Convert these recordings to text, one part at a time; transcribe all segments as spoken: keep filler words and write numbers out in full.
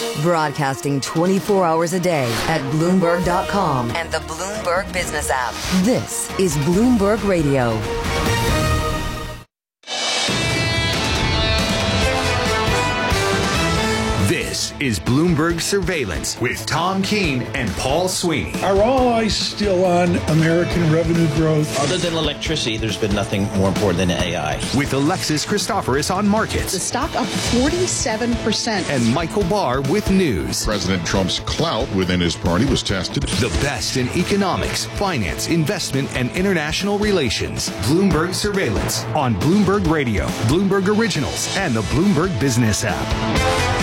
Broadcasting twenty-four hours a day at Bloomberg dot com and the Bloomberg Business app. This is Bloomberg Radio. This is Bloomberg Surveillance with Tom Keene and Paul Sweeney. Are all eyes still on American revenue growth? Other than electricity, there's been nothing more important than A I. With Alexis Christoforous on markets. The stock up forty-seven percent. And Michael Barr with news. President Trump's clout within his party was tested. The best in economics, finance, investment, and international relations. Bloomberg Surveillance on Bloomberg Radio, Bloomberg Originals, and the Bloomberg Business app.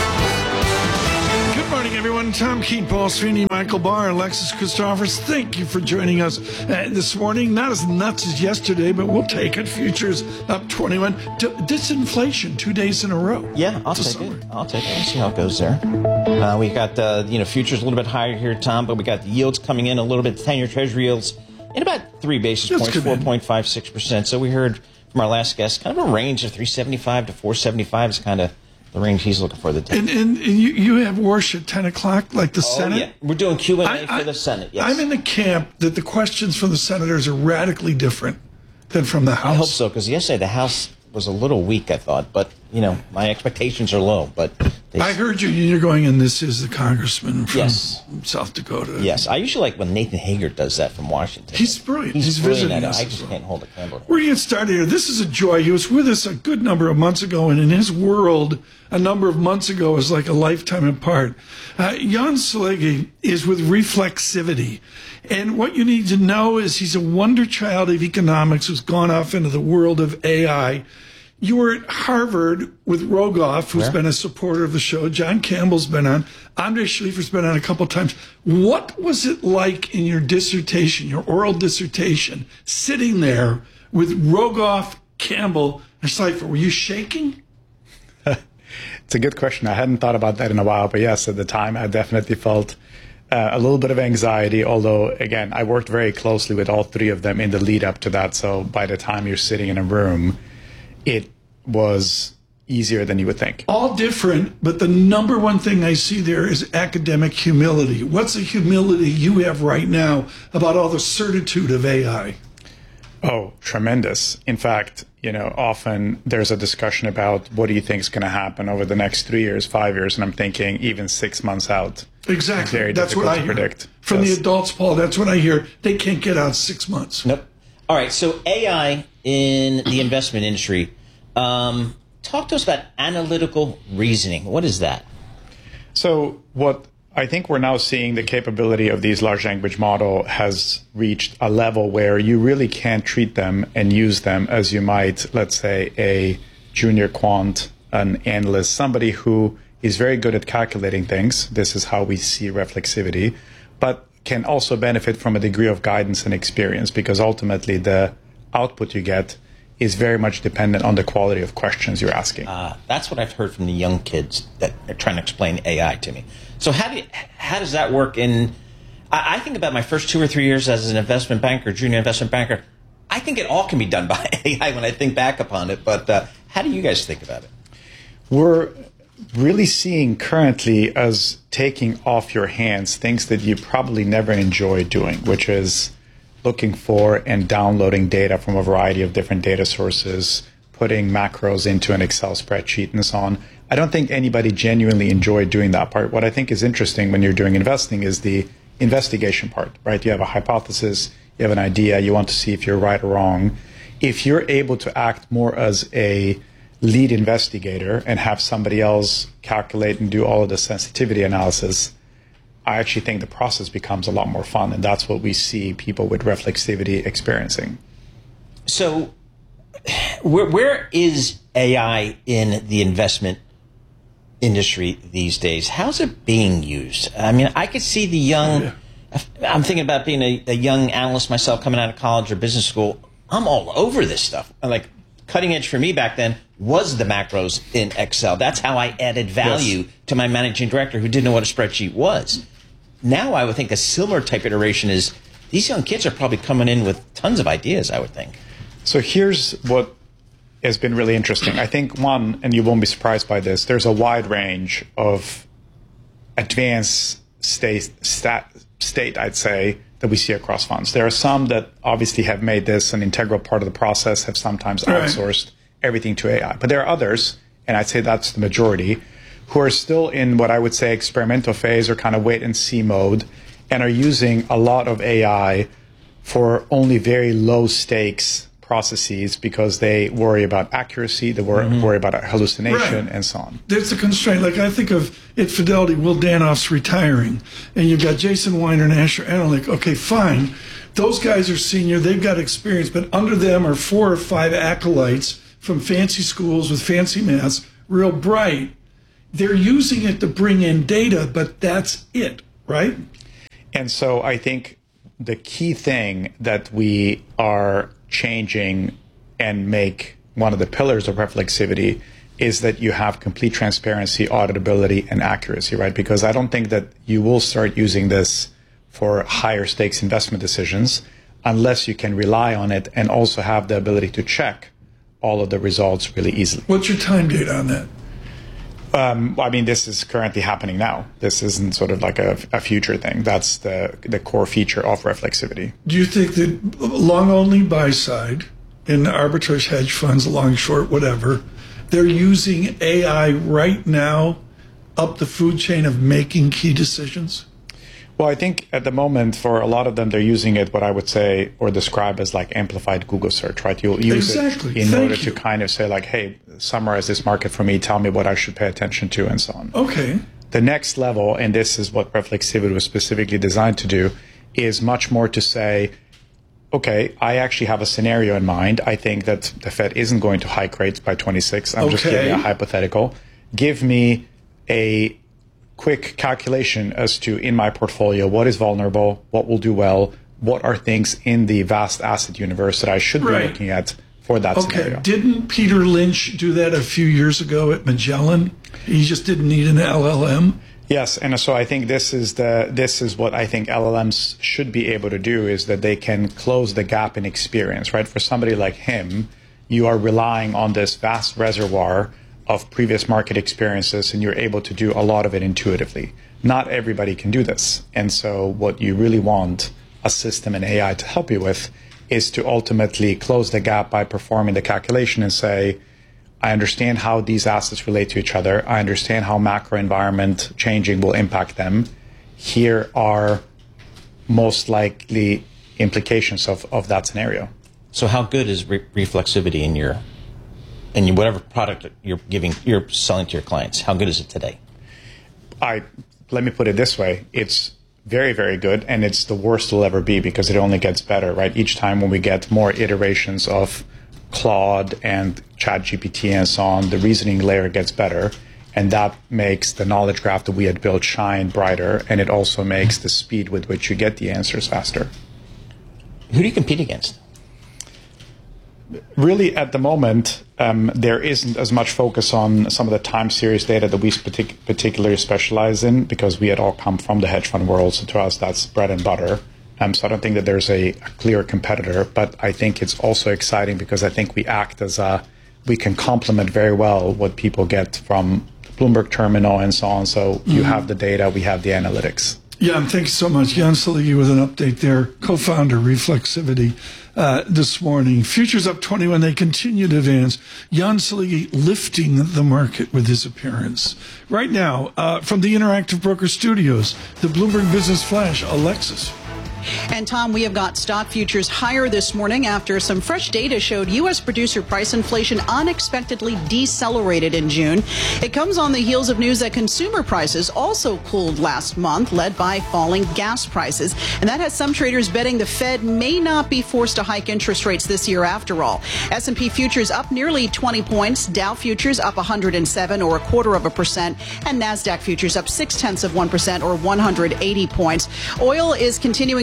Good morning, everyone. Tom Keene, Paul Sweeney, Michael Barr, Alexis Christoforous. Thank you for joining us uh, this morning. Not as nuts as yesterday, but we'll take it. Futures up twenty-one. D- disinflation two days in a row. Yeah, I'll take summer. it. I'll take it. We'll see how it goes there. Uh, we got uh, you know futures a little bit higher here, Tom, but we got the yields coming in a little bit. ten-year Treasury yields in about three basis That's points, four point five six percent. So we heard from our last guest, kind of a range of three seventy-five to four seventy-five is kind of the range he's looking for. The and, and, and you, you have Warsh at ten o'clock, like the oh, Senate? Yeah. We're doing Q and A I, I, for the Senate, yes. I'm in the camp that the questions from the senators are radically different than from the House. I hope so, because yesterday the House was a little weak, I thought. But, you know, my expectations are low. But they... I heard you. You're going, and this is the congressman from yes. South Dakota. Yes. I usually like when Nathan Hager does that from Washington. He's brilliant. He's, He's brilliant visiting at us. it. I just can't hold a candle. We're going to get started here. This is a joy. He was with us a good number of months ago, and in his world, a number of months ago is like a lifetime apart. Uh, Jan Salegi is with Reflexivity. And what you need to know is he's a wonder child of economics who's gone off into the world of A I. You were at Harvard with Rogoff, who's Where? been a supporter of the show. John Campbell's been on. Andre Schleifer's been on a couple of times. What was it like in your dissertation, your oral dissertation, sitting there with Rogoff, Campbell, and Schleifer? Were you shaking? It's a good question. I hadn't thought about that in a while, but yes, at the time, I definitely felt uh, a little bit of anxiety, although, again, I worked very closely with all three of them in the lead up to that. So by the time you're sitting in a room, it was easier than you would think. All different, but the number one thing I see there is academic humility. What's the humility you have right now about all the certitude of A I? Oh, tremendous. In fact, you know, often there's a discussion about what do you think is going to happen over the next three years, five years, and I'm thinking even six months out. Exactly. Very that's what difficult I to hear. predict. From yes. the adults, Paul, that's what I hear. They can't get out six months. Nope. All right, so A I in the investment industry. Um, talk to us about analytical reasoning. What is that? So what I think we're now seeing, the capability of these large language model has reached a level where you really can't treat them and use them as you might, let's say, a junior quant, an analyst, somebody who is very good at calculating things. This is how we see reflexivity, but can also benefit from a degree of guidance and experience, because ultimately the output you get is very much dependent on the quality of questions you're asking. Uh, that's what I've heard from the young kids that are trying to explain A I to me. So how do you, how does that work in? I, I think about my first two or three years as an investment banker, junior investment banker. I think it all can be done by A I when I think back upon it. But uh, how do you guys think about it? We're really seeing currently as taking off your hands things that you probably never enjoyed doing, which is looking for and downloading data from a variety of different data sources, putting macros into an Excel spreadsheet and so on. I don't think anybody genuinely enjoyed doing that part. What I think is interesting when you're doing investing is the investigation part, right? You have a hypothesis, you have an idea, you want to see if you're right or wrong. If you're able to act more as a lead investigator and have somebody else calculate and do all of the sensitivity analysis, I actually think the process becomes a lot more fun, and that's what we see people with reflexivity experiencing. So where, where is A I in the investment industry these days? How's it being used? I mean, I could see the young, oh, yeah. I'm thinking about being a, a young analyst myself coming out of college or business school. I'm all over this stuff. Like, cutting edge for me back then was the macros in Excel. That's how I added value yes. to my managing director who didn't know what a spreadsheet was. Now I would think a similar type iteration is these young kids are probably coming in with tons of ideas, I would think. So here's what has been really interesting. I think, one, and you won't be surprised by this, there's a wide range of advanced state, stat, state, I'd say, that we see across funds. There are some that obviously have made this an integral part of the process, have sometimes outsourced right. everything to A I. But there are others, and I'd say that's the majority, who are still in what I would say experimental phase or kind of wait and see mode, and are using a lot of A I for only very low stakes processes because they worry about accuracy, they worry, mm-hmm. worry about hallucination, right. and so on. There's a constraint. Like I think of at Fidelity, Will Danoff's retiring, and you've got Jason Weiner and Asher Allen. Like, okay, fine, those guys are senior, they've got experience, but under them are four or five acolytes from fancy schools with fancy maths, real bright. They're using it to bring in data, but that's it, right? And so I think the key thing that we are changing and make one of the pillars of reflexivity is that you have complete transparency, auditability, and accuracy, right? Because I don't think that you will start using this for higher stakes investment decisions unless you can rely on it and also have the ability to check all of the results really easily. What's your time date on that? Um, I mean, this is currently happening now. This isn't sort of like a, a future thing. That's the the core feature of reflexivity. Do you think that long only buy side in arbitrage hedge funds, long short, whatever, they're using A I right now up the food chain of making key decisions? Well, I think at the moment, for a lot of them, they're using it, what I would say or describe as like amplified Google search, right? You'll use exactly. it in Thank order you. to kind of say like, hey, summarize this market for me, tell me what I should pay attention to, and so on. Okay. The next level, and this is what reflexivity was specifically designed to do, is much more to say, okay, I actually have a scenario in mind. I think that the Fed isn't going to hike rates by twenty-six. I'm okay. just giving a hypothetical. Give me a quick calculation as to, in my portfolio, what is vulnerable, what will do well, what are things in the vast asset universe that I should right. be looking at for that okay. scenario. Didn't Peter Lynch do that a few years ago at Magellan? He just didn't need an L L M? Yes, and so I think this is the this is what I think L L Ms should be able to do, is that they can close the gap in experience, right? For somebody like him, you are relying on this vast reservoir of previous market experiences, and you're able to do a lot of it intuitively. Not everybody can do this. And so what you really want a system and A I to help you with is to ultimately close the gap by performing the calculation and say, I understand how these assets relate to each other. I understand how macro environment changing will impact them. Here are most likely implications of, of that scenario. So how good is re- reflexivity in your in your, whatever product you're giving, you're selling to your clients? How good is it today? I let me put it this way: it's very, very good, and it's the worst it'll ever be because it only gets better, right? Each time when we get more iterations of Claude and ChatGPT and so on, the reasoning layer gets better, and that makes the knowledge graph that we had built shine brighter, and it also makes the speed with which you get the answers faster. Who do you compete against? Really, at the moment, um, there isn't as much focus on some of the time series data that we partic- particularly specialize in, because we had all come from the hedge fund world, so to us that's bread and butter. Um, so I don't think that there's a, a clear competitor, but I think it's also exciting because I think we act as a, we can complement very well what people get from Bloomberg Terminal and so on. So mm-hmm. you have the data, we have the analytics. Yeah, and thanks so much. Jan Salegi with an update there, co-founder Reflexivity uh, this morning. Futures up twenty-one, they continue to advance. Jan Salegi lifting the market with his appearance. Right now, uh, from the Interactive Broker Studios, the Bloomberg Business Flash, Alexis. And Tom, we have got stock futures higher this morning after some fresh data showed U S producer price inflation unexpectedly decelerated in June. It comes on the heels of news that consumer prices also cooled last month, led by falling gas prices. And that has some traders betting the Fed may not be forced to hike interest rates this year after all. S and P futures up nearly twenty points, Dow futures up one hundred seven or a quarter of a percent, and NASDAQ futures up six tenths of one percent or one hundred eighty points. Oil is continuing to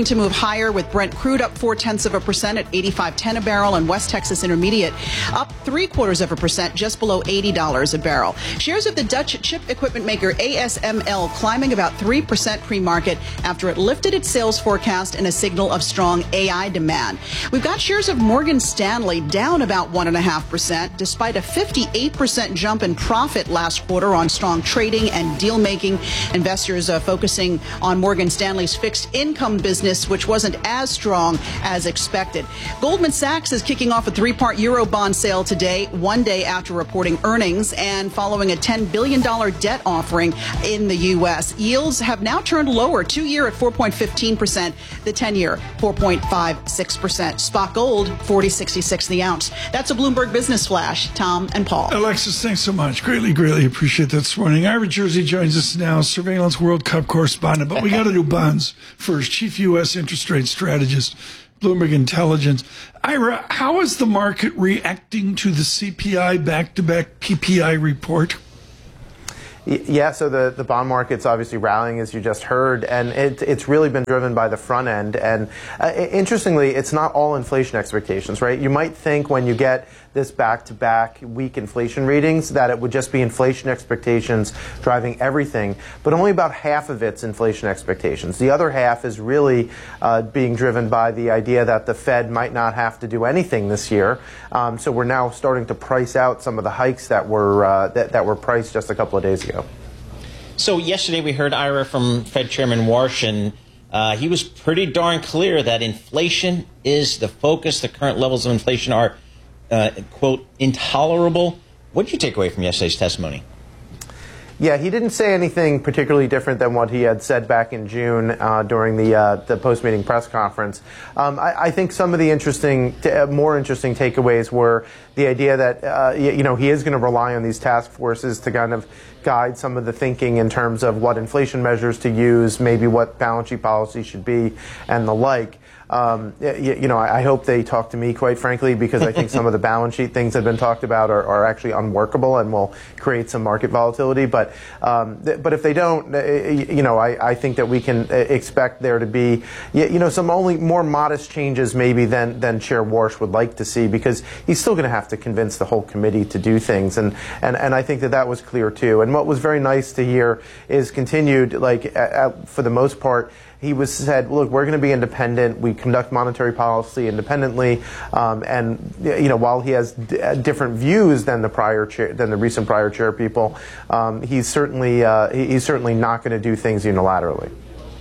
to move higher with Brent crude up four tenths of a percent at eighty-five ten a barrel, and West Texas Intermediate up three quarters of a percent, just below eighty dollars a barrel. Shares of the Dutch chip equipment maker A S M L climbing about three percent pre-market after it lifted its sales forecast in a signal of strong A I demand. We've got shares of Morgan Stanley down about one point five percent, despite a fifty-eight percent jump in profit last quarter on strong trading and deal making. Investors uh, focusing on Morgan Stanley's fixed income business, which wasn't as strong as expected. Goldman Sachs is kicking off a three-part Euro bond sale today, one day after reporting earnings and following a ten billion dollars debt offering in the U S. Yields have now turned lower, two-year at four point one five percent, the ten-year four point five six percent. Spot gold, forty sixty-six the ounce. That's a Bloomberg Business Flash. Tom and Paul. Alexis, thanks so much. Greatly, greatly appreciate that this morning. Ira Jersey joins us now, Surveillance World Cup correspondent. But we got to do bonds first. Chief U S interest rate strategist, Bloomberg Intelligence. Ira, how is the market reacting to the C P I back-to-back P P I report? Yeah, so the, the bond market's obviously rallying, as you just heard, and it, it's really been driven by the front end. And uh, interestingly, it's not all inflation expectations, right? You might think when you get this back-to-back weak inflation readings that it would just be inflation expectations driving everything, but only about half of it's inflation expectations. The other half is really uh, being driven by the idea that the Fed might not have to do anything this year. Um, so we're now starting to price out some of the hikes that were uh, that, that were priced just a couple of days ago. So yesterday we heard, Ira, from Fed Chairman Warsh, and uh, he was pretty darn clear that inflation is the focus. The current levels of inflation are, uh, quote, intolerable. What did you take away from yesterday's testimony? Yeah, he didn't say anything particularly different than what he had said back in June uh, during the uh, the post-meeting press conference. Um, I, I think some of the interesting, uh, more interesting takeaways were the idea that uh, you know he is going to rely on these task forces to kind of guide some of the thinking in terms of what inflation measures to use, maybe what balance sheet policy should be, and the like. Um, you, you know, I, I hope they talk to me, quite frankly, because I think some of the balance sheet things that have been talked about are, are actually unworkable and will create some market volatility. But um, th- but if they don't, uh, you know, I, I think that we can expect there to be, you know, some only more modest changes maybe than than Chair Warsh would like to see, because he's still going to have to convince the whole committee to do things, and and and I think that that was clear too. And what was very nice to hear is continued, like uh, uh, for the most part, he was said, look, we're going to be independent. We conduct monetary policy independently, um, and you know, while he has d- different views than the prior chair, than the recent prior chair people, um, he's certainly uh, he's certainly not going to do things unilaterally.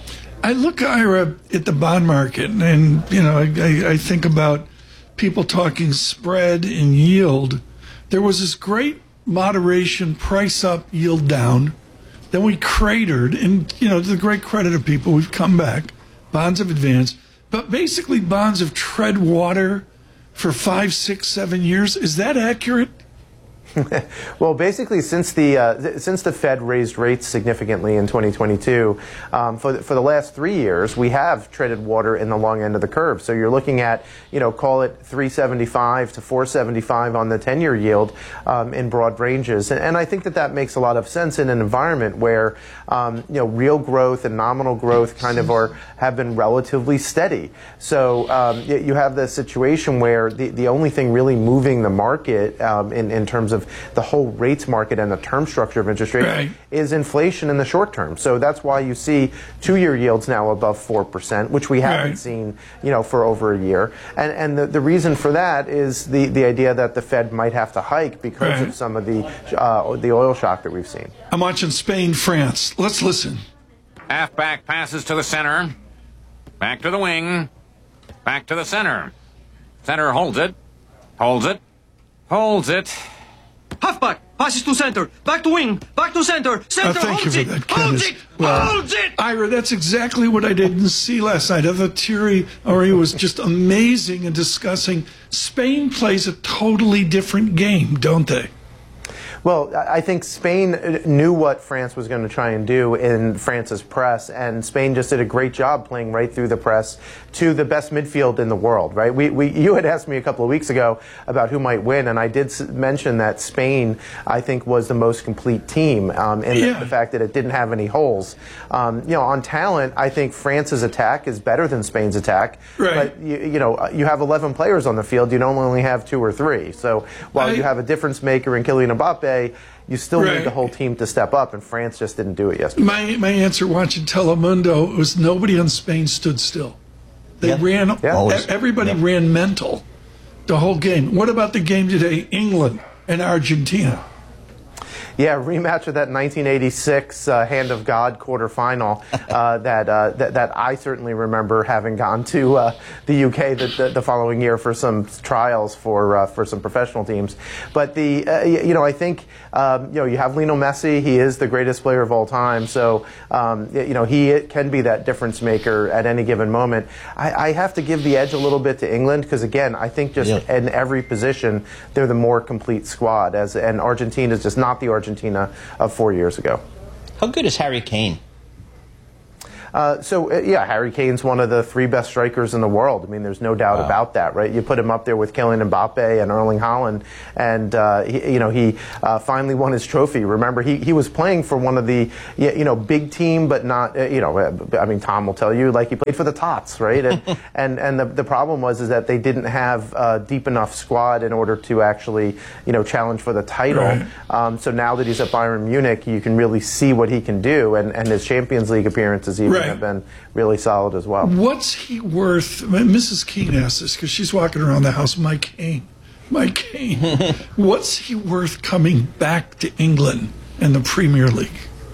I look, Ira, at the bond market, and you know, I, I think about people talking spread and yield. There was this great moderation, price up, yield down. Then we cratered, and, you know, to the great credit of people, we've come back. Bonds have advanced. But basically, bonds have tread water for five, six, seven years. Is that accurate? Well, basically, since the uh, since the Fed raised rates significantly in twenty twenty-two, um, for the, for the last three years, we have treaded water in the long end of the curve. So you're looking at, you know, call it three seventy-five to four seventy-five on the ten-year yield um, in broad ranges, and, and I think that that makes a lot of sense in an environment where um, you know, real growth and nominal growth kind of are have been relatively steady. So um, you have the situation where the the only thing really moving the market um, in in terms of the whole rates market and the term structure of interest rates right. is inflation in the short term. So that's why you see two-year yields now above four percent, which we haven't right. seen, you know, for over a year. And and the, the reason for that is the, the idea that the Fed might have to hike because right. of some of the uh, the oil shock that we've seen. I'm watching Spain, France. Let's listen. Halfback passes to the center. Back to the wing. Back to the center. Center holds it. Holds it. Holds it. Halfback passes to center, back to wing, back to center, center, oh, thank holds you it, for that, holds it, well, holds it! Ira, that's exactly what I didn't see last night. I thought Thierry Henry was just amazing in discussing Spain plays a totally different game, don't they? Well, I think Spain knew what France was going to try and do in France's press, and Spain just did a great job playing right through the press to the best midfield in the world, right? We, we, you had asked me a couple of weeks ago about who might win, and I did mention that Spain, I think, was the most complete team um, in yeah. the, the fact that it didn't have any holes. Um, you know, on talent, I think France's attack is better than Spain's attack, right. but, you, you know, you have eleven players on the field, you don't only have two or three. So while I, you have a difference maker in Kylian Mbappe, you still right. need the whole team to step up, and France just didn't do it yesterday. My my answer watching Telemundo was nobody on Spain stood still. They yeah. ran, yeah. everybody yeah. ran mental the whole game. What about the game today, England and Argentina? Yeah, rematch of that nineteen eighty-six uh, Hand of God quarterfinal uh, that, uh, that that I certainly remember having gone to uh, the U K the, the, the following year for some trials for uh, for some professional teams. But the uh, you know I think um, you know you have Lionel Messi. He is the greatest player of all time. So um, you know he can be that difference maker at any given moment. I, I have to give the edge a little bit to England because again I think just yeah. in every position they're the more complete squad. As and Argentina is just not the Argentina of four years ago. How good is Harry Kane? Uh, so, uh, yeah, Harry Kane's one of the three best strikers in the world. I mean, there's no doubt wow. about that, right? You put him up there with Kylian Mbappe and Erling Haaland, and, uh, he, you know, he uh, finally won his trophy. Remember, he, he was playing for one of the, you know, big team, but not, uh, you know, I mean, Tom will tell you, like, he played for the Tots, right? And and, and the, the problem was is that they didn't have a deep enough squad in order to actually, you know, challenge for the title. Right. Um, so now that he's at Bayern Munich, you can really see what he can do, and, and his Champions League appearances even. Right. Have been really solid as well. What's he worth? Missus Keene asked this because she's walking around the house. Mike Kane, Mike Kane. What's he worth coming back to England and the Premier League?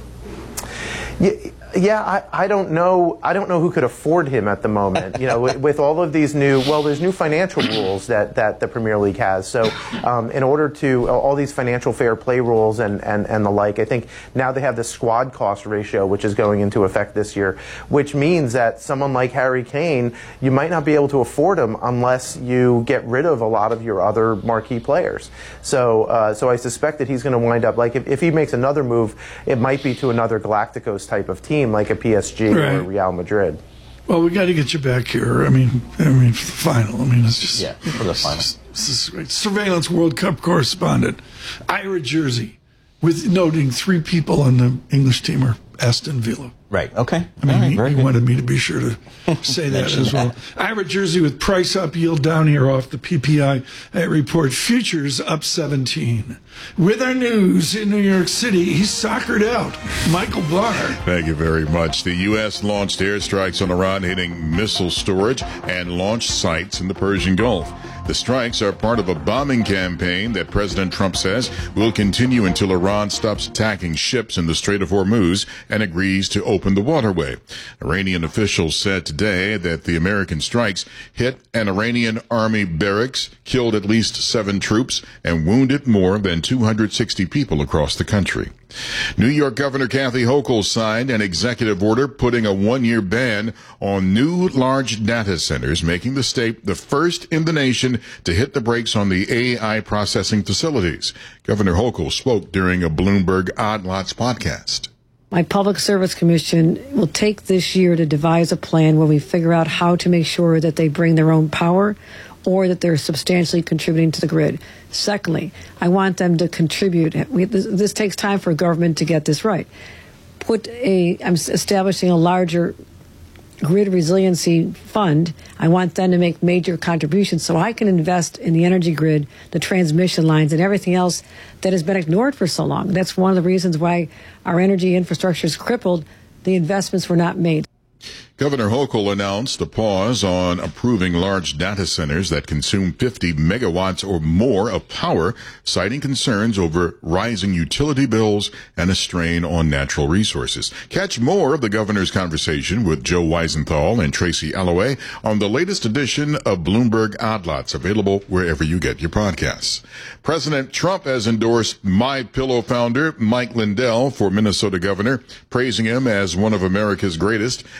Yeah, yeah I, I don't know. I don't know who could afford him at the moment. You know, with, with all of these new, well, there's new financial rules that, that the Premier League has. So, um, in order to all these financial fair play rules and, and, and the like, I think now they have the squad cost ratio, which is going into effect this year, which means that someone like Harry Kane, you might not be able to afford him unless you get rid of a lot of your other marquee players. So, uh, so I suspect that he's going to wind up like if, if he makes another move, it might be to another Galacticos type of team, like a P S G right. or Real Madrid. Well, we got to get you back here. I mean, I mean, for the final. I mean, it's just yeah, for the final. This is great. Surveillance World Cup correspondent, Ira Jersey, with noting three people on the English team are Aston Villa. Right. Okay. I mean, right, he, he good. wanted me to be sure to say that as well. Ira Jersey with price up, yield down here off the P P I report. Futures up seventeen. With our news in New York City, he's soccered out. Michael Barr. Thank you very much. The U S launched airstrikes on Iran, hitting missile storage and launch sites in the Persian Gulf. The strikes are part of a bombing campaign that President Trump says will continue until Iran stops attacking ships in the Strait of Hormuz and agrees to open the waterway. Iranian officials said today that the American strikes hit an Iranian army barracks, killed at least seven troops, and wounded more than two hundred sixty people across the country. New York Governor Kathy Hochul signed an executive order putting a one-year ban on new large data centers, making the state the first in the nation to hit the brakes on the A I processing facilities. Governor Hochul spoke during a Bloomberg Odd Lots podcast. My Public Service Commission will take this year to devise a plan where we figure out how to make sure that they bring their own power or that they're substantially contributing to the grid. Secondly, I want them to contribute. We, this, this takes time for government to get this right. Put a, I'm establishing a larger grid resiliency fund. I want them to make major contributions so I can invest in the energy grid, the transmission lines, and everything else that has been ignored for so long. That's one of the reasons why our energy infrastructure is crippled. The investments were not made. Governor Hochul announced a pause on approving large data centers that consume fifty megawatts or more of power, citing concerns over rising utility bills and a strain on natural resources. Catch more of the governor's conversation with Joe Weisenthal and Tracy Alloway on the latest edition of Bloomberg Odd Lots, available wherever you get your podcasts. President Trump has endorsed MyPillow founder Mike Lindell for Minnesota governor, praising him as one of America's greatest and most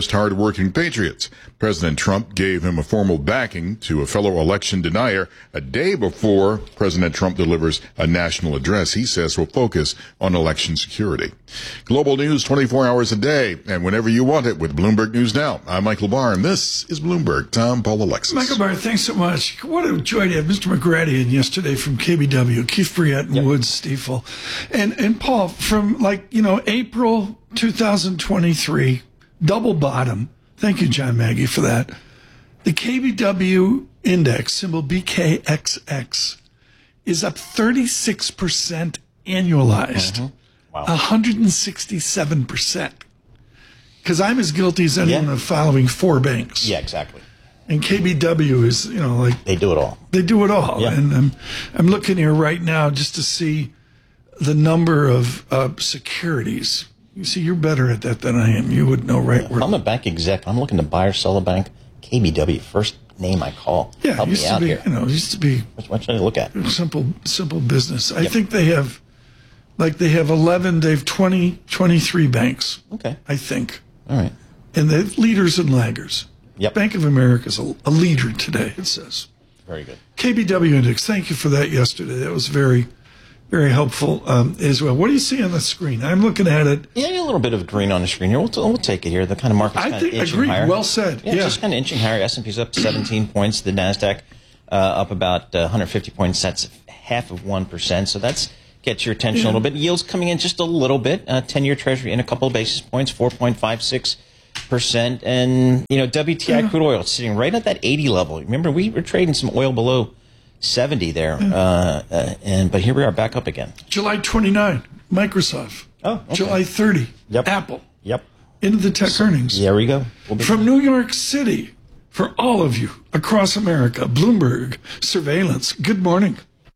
most hardworking patriots. President Trump gave him a formal backing to a fellow election denier a day before President Trump delivers a national address he says will focus on election security. Global news twenty-four hours a day and whenever you want it with Bloomberg News Now. I'm Michael Barr, and this is Bloomberg. Tom, Paul, Alexis. Michael Barr, thanks so much. What a joy to have Mister McGrady in yesterday from K B W, Keith Briette and yep. Woods Stiefel. And, and Paul, from like, you know, April two thousand twenty-three, double bottom. Thank you, John Maggie, for that. The K B W index, symbol B K X X, is up thirty-six percent annualized. Mm-hmm. Wow. one hundred sixty-seven percent. Because I'm as guilty as anyone yeah. of following four banks. Yeah, exactly. And K B W is, you know, like... They do it all. They do it all. Yeah. And I'm, I'm looking here right now just to see the number of uh, securities. You see, you're better at that than I am. You would know right where... I'm a bank exec. I'm looking to buy or sell a bank. K B W, first name I call. Yeah, Help used me to out be, here. You know, it used to be... Which one should I look at? Simple, simple business. I yep. think they have... Like they have eleven, they have twenty, twenty-three banks. Okay. I think. All right. And they have leaders and laggers. Yep. Bank of America is a, a leader today, it says. Very good. K B W Index, thank you for that yesterday. That was very, very helpful um, as well. What do you see on the screen? I'm looking at it. Yeah, a little bit of green on the screen here. We'll, we'll take it here. The kind of market's kind I think, of inching agree. higher. Well said. Yeah, yeah. just kind of inching higher. S and P's up seventeen points. The NASDAQ uh, up about uh, one hundred fifty points. That's half of one percent. So that's... Get your attention yeah. a little bit. Yields coming in just a little bit. Uh, ten-year Treasury in a couple of basis points, four point five six percent. And, you know, W T I yeah. crude oil sitting right at that eighty level. Remember, we were trading some oil below seventy there. Yeah. Uh, uh, and But here we are back up again. July twenty-ninth, Microsoft. Oh, okay. July thirtieth, yep. Apple. Yep. Into the tech so, earnings. There we go. We'll From New York City, for all of you across America, Bloomberg Surveillance. Good morning.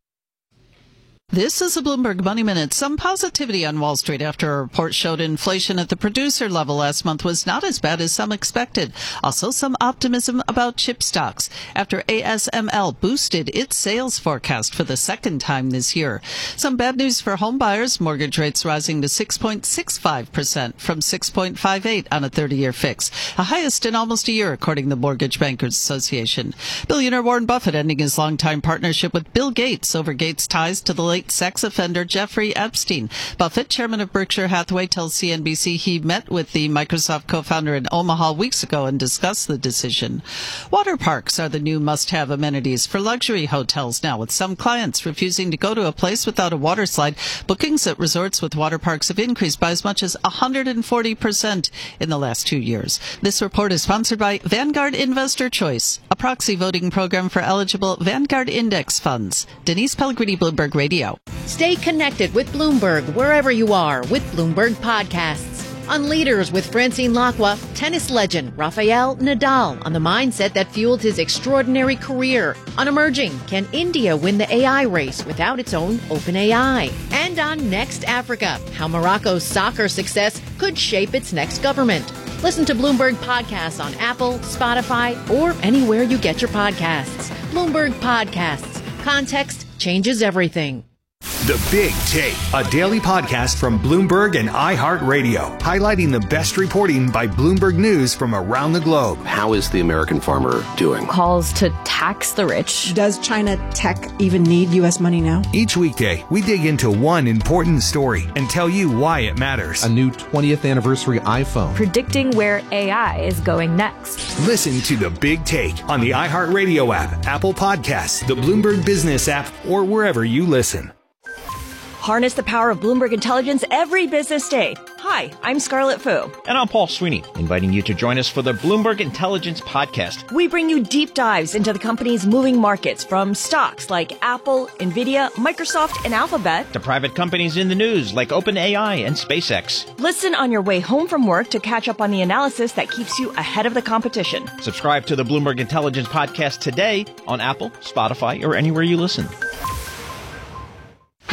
This is a Bloomberg Money Minute. Some positivity on Wall Street after a report showed inflation at the producer level last month was not as bad as some expected. Also, some optimism about chip stocks after A S M L boosted its sales forecast for the second time this year. Some bad news for home buyers. Mortgage rates rising to six point six five percent from six point five eight on a thirty-year fix, the highest in almost a year, according to the Mortgage Bankers Association. Billionaire Warren Buffett ending his longtime partnership with Bill Gates over Gates' ties to the late sex offender Jeffrey Epstein. Buffett, chairman of Berkshire Hathaway, tells C N B C he met with the Microsoft co-founder in Omaha weeks ago and discussed the decision. Water parks are the new must-have amenities for luxury hotels now, with some clients refusing to go to a place without a water slide. Bookings at resorts with water parks have increased by as much as one hundred forty percent in the last two years. This report is sponsored by Vanguard Investor Choice, a proxy voting program for eligible Vanguard Index funds. Denise Pellegrini, Bloomberg Radio. Stay connected with Bloomberg wherever you are with Bloomberg Podcasts. On Leaders with Francine Lacqua, tennis legend Rafael Nadal on the mindset that fueled his extraordinary career. On Emerging, can India win the A I race without its own open A I? And on Next Africa, how Morocco's soccer success could shape its next government. Listen to Bloomberg Podcasts on Apple, Spotify, or anywhere you get your podcasts. Bloomberg Podcasts. Context changes everything. The Big Take, a daily podcast from Bloomberg and iHeartRadio, highlighting the best reporting by Bloomberg News from around the globe. How is the American farmer doing? Calls to tax the rich. Does China tech even need U S money now? Each weekday, we dig into one important story and tell you why it matters. A new twentieth anniversary iPhone. Predicting where A I is going next. Listen to The Big Take on the iHeartRadio app, Apple Podcasts, the Bloomberg Business app, or wherever you listen. Harness the power of Bloomberg Intelligence every business day. Hi, I'm Scarlett Fu. And I'm Paul Sweeney, inviting you to join us for the Bloomberg Intelligence Podcast. We bring you deep dives into the company's moving markets, from stocks like Apple, Nvidia, Microsoft, and Alphabet, to private companies in the news like OpenAI and SpaceX. Listen on your way home from work to catch up on the analysis that keeps you ahead of the competition. Subscribe to the Bloomberg Intelligence Podcast today on Apple, Spotify, or anywhere you listen.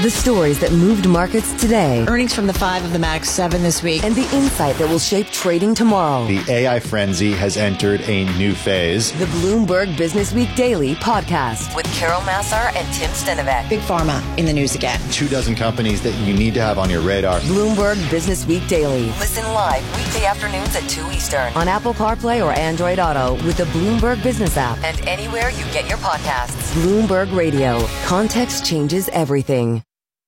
The stories that moved markets today. Earnings from the five of the Max seven this week. And the insight that will shape trading tomorrow. The A I frenzy has entered a new phase. The Bloomberg Business Week Daily podcast with Carol Massar and Tim Stenovec. Big Pharma in the news again. Two dozen companies that you need to have on your radar. Bloomberg Business Week Daily. Listen live weekday afternoons at two Eastern on Apple CarPlay or Android Auto with the Bloomberg Business app and anywhere you get your podcasts. Bloomberg Radio. Context changes everything.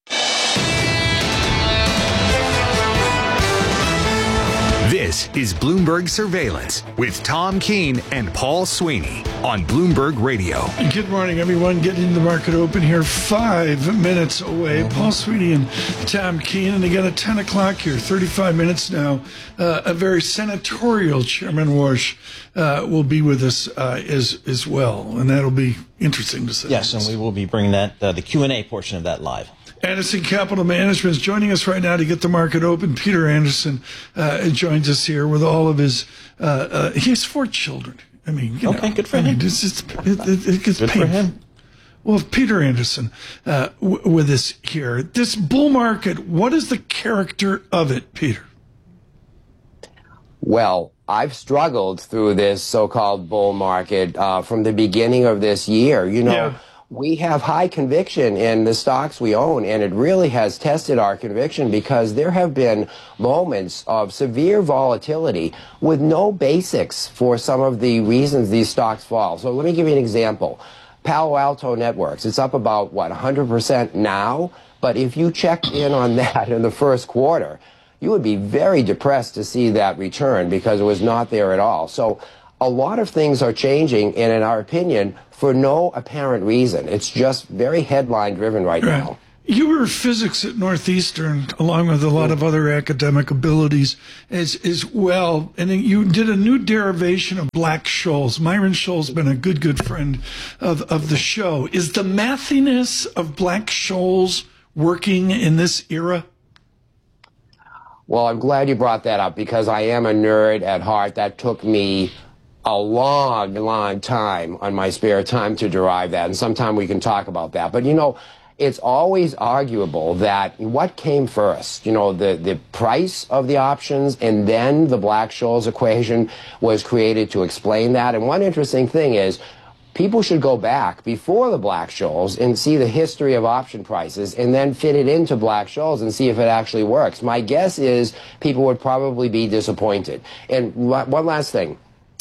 This is Bloomberg Surveillance with Tom Keene and Paul Sweeney on Bloomberg Radio. Good morning, everyone. Getting the market open here five minutes away. Paul Sweeney and Tom Keene. And again at ten o'clock here, thirty-five minutes now, uh, a very senatorial Chairman Warsh uh, will be with us uh, as, as well. And that'll be interesting to see. Yes, and we will be bringing that uh, the Q and A portion of that live. Anderson Capital Management is joining us right now to get the market open. Peter Anderson uh, joins us here with all of his. Uh, uh, he has four children. I mean, you okay, know, good for I him. Mean, it's, it's, it, it, it gets good painful. for him. Well, Peter Anderson uh, w- with us here. This bull market. What is the character of it, Peter? Well, I've struggled through this so-called bull market uh, from the beginning of this year. You know. Yeah. We have high conviction in the stocks we own, and it really has tested our conviction because there have been moments of severe volatility with no basics for some of the reasons these stocks fall. So let me give you an example. Palo Alto Networks, it's up about, what, one hundred percent now? But if you checked in on that in the first quarter, you would be very depressed to see that return because it was not there at all. So a lot of things are changing, and in our opinion, for no apparent reason. It's just very headline-driven right, right now. You were physics at Northeastern, along with a lot of other academic abilities as, as well, and you did a new derivation of Black-Scholes. Myron Scholl's been a good, good friend of, of the show. Is the mathiness of Black-Scholes working in this era? Well, I'm glad you brought that up because I am a nerd at heart. That took me a long, long time on my spare time to derive that, and sometime we can talk about that. But, you know, it's always arguable that what came first, you know, the, the price of the options and then the Black-Scholes equation was created to explain that. And one interesting thing is people should go back before the Black-Scholes and see the history of option prices and then fit it into Black-Scholes and see if it actually works. My guess is people would probably be disappointed. And one last thing.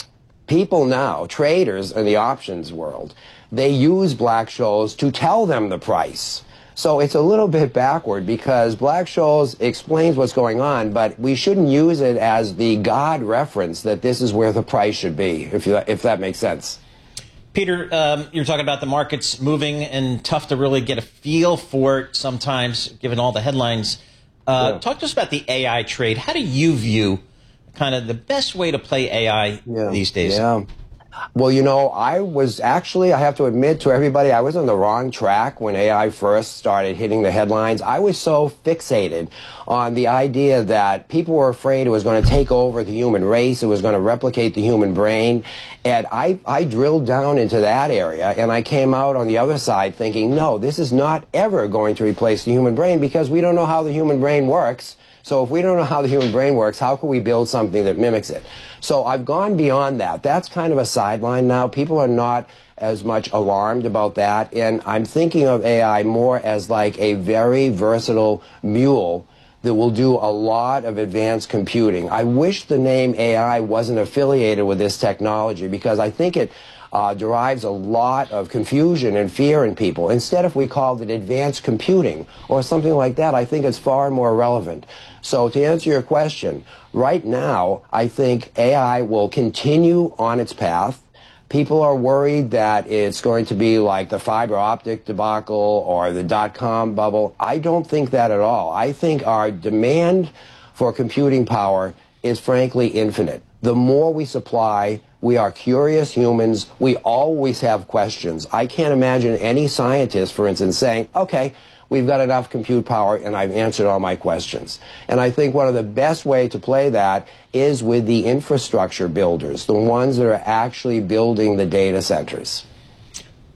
People now, traders in the options world, they use Black-Scholes to tell them the price. So it's a little bit backward because Black-Scholes explains what's going on, but we shouldn't use it as the God reference that this is where the price should be, if, you, if that makes sense. Peter, um, you're talking about the markets moving and tough to really get a feel for it sometimes, given all the headlines. Uh, yeah. Talk to us about the A I trade. How do you view kind of the best way to play A I yeah. these days? Yeah. Well, you know, I was actually, I have to admit to everybody, I was on the wrong track when A I first started hitting the headlines. I was so fixated on the idea that people were afraid it was going to take over the human race, it was going to replicate the human brain. And I, I drilled down into that area, and I came out on the other side thinking, no, this is not ever going to replace the human brain because we don't know how the human brain works. So if we don't know how the human brain works, how can we build something that mimics it? So I've gone beyond that. That's kind of a sideline now. People are not as much alarmed about that. And I'm thinking of A I more as like a very versatile mule that will do a lot of advanced computing. I wish the name A I wasn't affiliated with this technology because I think it Uh, derives a lot of confusion and fear in people. Instead, if we called it advanced computing or something like that, I think it's far more relevant. So to answer your question, right now, I think A I will continue on its path. People are worried that it's going to be like the fiber optic debacle or the dot-com bubble. I don't think that at all. I think our demand for computing power is frankly infinite. The more we supply, we are curious humans. We always have questions. I can't imagine any scientist, for instance, saying, okay, we've got enough compute power and I've answered all my questions. And I think one of the best way to play that is with the infrastructure builders, the ones that are actually building the data centers.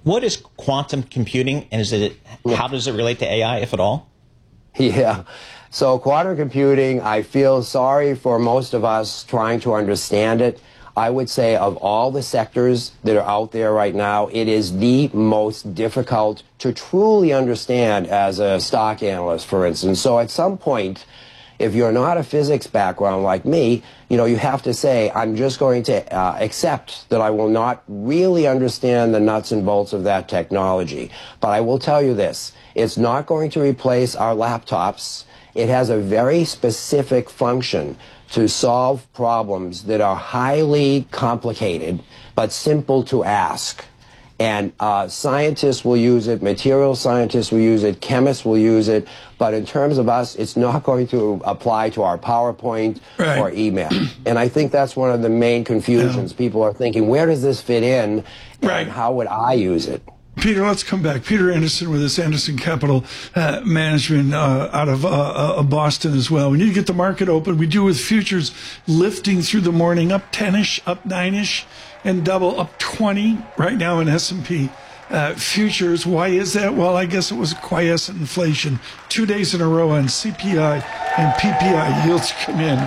What is quantum computing, and is it how does it relate to A I, if at all? Yeah. So quantum computing, I feel sorry for most of us trying to understand it. I would say of all the sectors that are out there right now, it is the most difficult to truly understand as a stock analyst, for instance. So at some point, if you're not a physics background like me, you know, you have to say, I'm just going to uh, accept that I will not really understand the nuts and bolts of that technology. But I will tell you this, it's not going to replace our laptops. It has a very specific function to solve problems that are highly complicated but simple to ask. And uh, scientists will use it, material scientists will use it, chemists will use it, but in terms of us, it's not going to apply to our PowerPoint right. or email. And I think that's one of the main confusions. Yeah. People are thinking, where does this fit in, and right. how would I use it? Peter, let's come back. Peter Anderson with this Anderson Capital uh, Management uh, out of uh, uh, Boston as well. We need to get the market open. We do with futures lifting through the morning, up ten-ish, up nine-ish, and double up twenty right now in S and P uh, futures. Why is that? Well, I guess it was quiescent inflation. Two days in a row on C P I and P P I yields come in.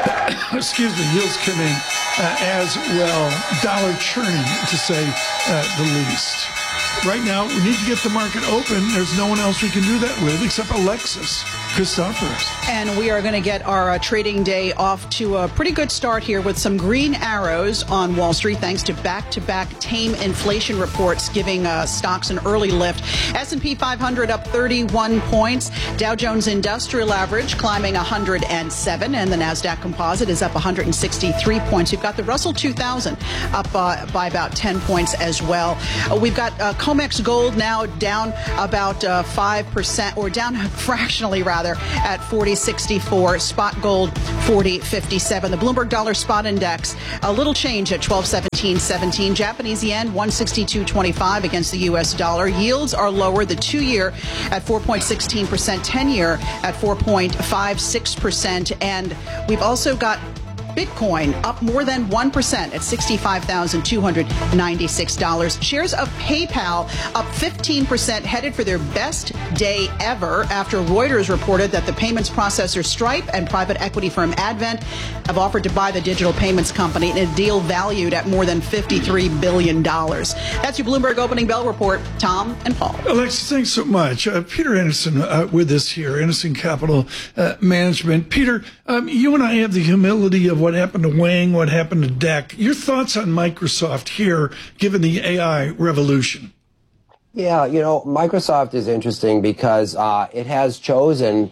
Excuse me, yields come in uh, as well. Dollar churning, to say uh, the least. Right now, we need to get the market open. There's no one else we can do that with except Alexis Christoforous. And we are going to get our uh, trading day off to a pretty good start here with some green arrows on Wall Street, thanks to back-to-back tame inflation reports giving uh, stocks an early lift. S and P five hundred up thirty-one points. Dow Jones Industrial Average climbing one hundred seven, and the NASDAQ Composite is up one hundred sixty-three points. You've got the Russell two thousand up uh, by about ten points as well. Uh, we've got uh, COMEX Gold now down about uh, five percent, or down fractionally rather, at forty sixty-four. Spot gold forty fifty-seven. The Bloomberg Dollar Spot Index a little change at twelve seventeen seventeen. Japanese yen one sixty-two twenty-five against the U S dollar. Yields are lower. The two-year at four point one six percent, ten-year at four point five six percent, and we've also got Bitcoin up more than one percent at sixty-five thousand two hundred ninety-six dollars. Shares of PayPal up fifteen percent, headed for their best day ever after Reuters reported that the payments processor Stripe and private equity firm Advent have offered to buy the digital payments company in a deal valued at more than fifty-three billion dollars. That's your Bloomberg Opening Bell Report. Tom and Paul. Alexis, thanks so much. Uh, Peter Anderson uh, with us here, Anderson Capital uh, Management. Peter, um, you and I have the humility of what happened to Wang, what happened to D E C. Your thoughts on Microsoft here, given the A I revolution? Yeah, you know, Microsoft is interesting because uh, it has chosen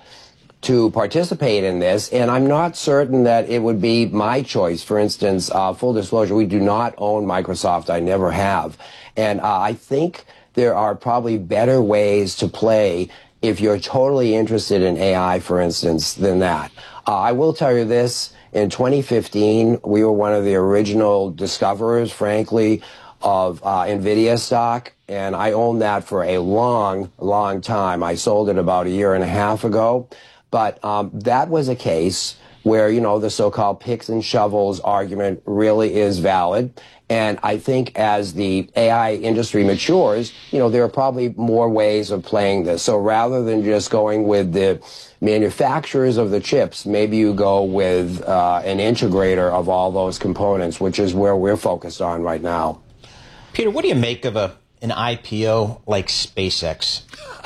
to participate in this, and I'm not certain that it would be my choice. For instance, uh, full disclosure, we do not own Microsoft. I never have. And uh, I think there are probably better ways to play if you're totally interested in A I, for instance, than that. Uh, I will tell you this. In twenty fifteen, we were one of the original discoverers, frankly, of uh, NVIDIA stock, and I owned that for a long, long time. I sold it about a year and a half ago, but um, that was a case where, you know, the so-called picks and shovels argument really is valid. And I think as the A I industry matures, you know, there are probably more ways of playing this. So rather than just going with the manufacturers of the chips, maybe you go with uh, an integrator of all those components, which is where we're focused on right now. Peter, what do you make of a an I P O like SpaceX?